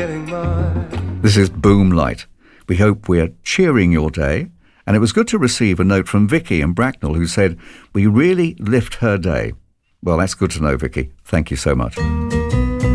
getting by. This is Boomlight. We hope we're cheering your day. And it was good to receive a note from Vicky in Bracknell who said, we really lift her day. Well, that's good to know, Vicky. Thank you so much.